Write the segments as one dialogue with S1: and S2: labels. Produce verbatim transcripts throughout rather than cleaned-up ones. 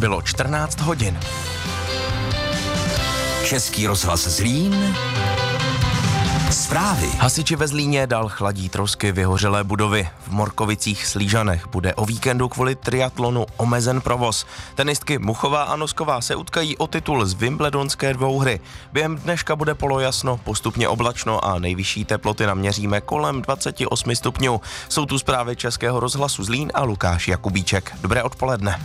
S1: Bylo čtrnáct hodin.
S2: Český rozhlas Zlín. Zprávy.
S1: Hasiči ve Zlíně dál chladí trosky vyhořelé budovy. V Morkovicích Slížanech bude o víkendu kvůli triatlonu omezen provoz. Tenistky Muchová a Nosková se utkají o titul z Wimbledonské dvouhry. Během dneška bude polojasno, postupně oblačno a nejvyšší teploty naměříme kolem dvacet osm stupňů. Jsou tu zprávy Českého rozhlasu Zlín a Lukáš Jakubíček. Dobré odpoledne.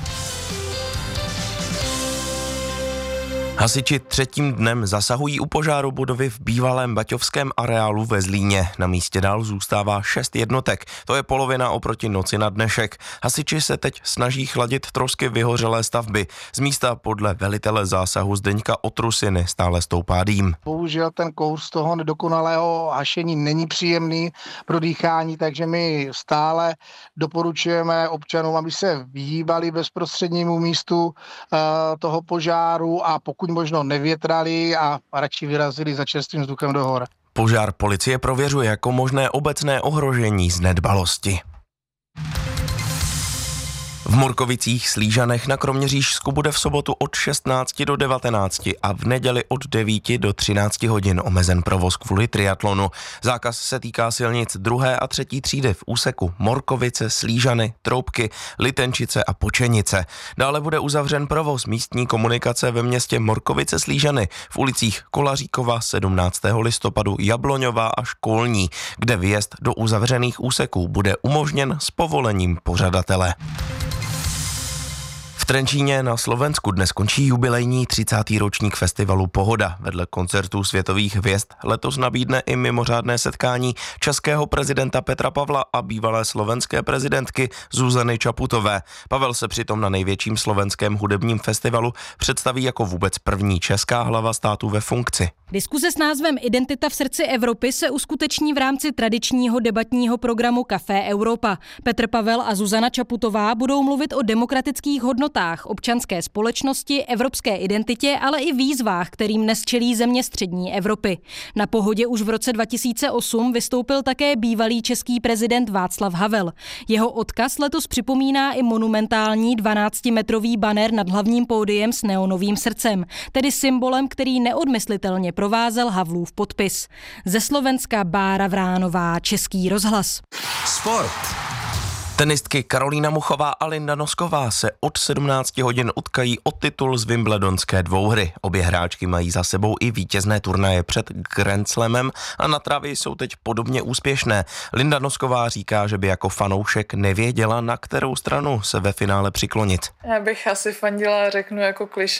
S1: Hasiči třetím dnem zasahují u požáru budovy v bývalém baťovském areálu ve Zlíně. Na místě dál zůstává šest jednotek. To je polovina oproti noci na dnešek. Hasiči se teď snaží chladit trosky vyhořelé stavby. Z místa podle velitele zásahu Zdeňka Otrusiny stále stoupá dým.
S3: Bohužel ten kouř z toho nedokonalého hašení není příjemný pro dýchání, takže my stále doporučujeme občanům, aby se vyhýbali bezprostřednímu místu uh, toho požáru a pokud možno nevětrali a radši vyrazili za čerstvým vzduchem do hor.
S1: Požár policie prověřuje jako možné obecné ohrožení z nedbalosti. V Morkovicích Slížanech na Kroměřížsku bude v sobotu od šestnácti do devatenácti a v neděli od devíti do třinácti hodin omezen provoz kvůli triatlonu. Zákaz se týká silnic druhé a třetí třídy v úseku Morkovice, Slížany, Troubky, Litenčice a Počenice. Dále bude uzavřen provoz místní komunikace ve městě Morkovice Slížany v ulicích Kolaříkova sedmnáctého listopadu, Jabloňová a Školní, kde výjezd do uzavřených úseků bude umožněn s povolením pořadatele. V Trenčíně na Slovensku dnes končí jubilejní třicátý ročník festivalu Pohoda. Vedle koncertů světových hvězd letos nabídne i mimořádné setkání českého prezidenta Petra Pavla a bývalé slovenské prezidentky Zuzany Čaputové. Pavel se přitom na největším slovenském hudebním festivalu představí jako vůbec první česká hlava státu ve funkci.
S4: Diskuze s názvem Identita v srdci Evropy se uskuteční v rámci tradičního debatního programu Café Europa. Petr Pavel a Zuzana Čaputová budou mluvit o demokratických hodnotách, občanské společnosti, evropské identitě, ale i výzvách, kterým dnes čelí země střední Evropy. Na Pohodě už v roce dva tisíce osm vystoupil také bývalý český prezident Václav Havel. Jeho odkaz letos připomíná i monumentální dvanáctimetrový banner nad hlavním pódiem s neonovým srdcem, tedy symbolem, který neodmyslitelně provázel Havlův podpis. Ze Slovenska Bára Vránová, Český rozhlas.
S2: Sport.
S1: Tenistky Karolína Muchová a Linda Nosková se od sedmnácti hodin utkají o titul z Wimbledonské dvouhry. Obě hráčky mají za sebou i vítězné turnaje před Grand Slamem a na trávě jsou teď podobně úspěšné. Linda Nosková říká, že by jako fanoušek nevěděla, na kterou stranu se ve finále přiklonit.
S5: Já bych asi fandila, řeknu jako klišé,